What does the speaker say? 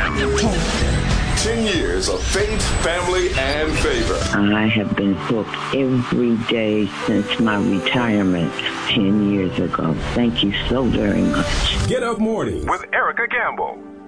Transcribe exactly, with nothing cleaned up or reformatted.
Ten years of faith, family, and favor. I have been hooked every day since my retirement ten years ago. Thank you so very much. Get Up Mornings with Erica Campbell.